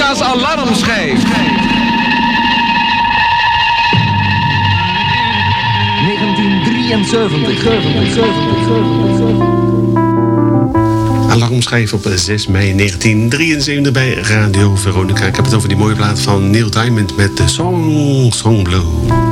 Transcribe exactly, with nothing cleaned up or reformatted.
Veronica's alarmschijf. negentien drieënzeventig. Alarmschijf op zes mei negentien drieënzeventig bij Radio Veronica. Ik heb het over die mooie plaat van Neil Diamond met de Song Song Blue.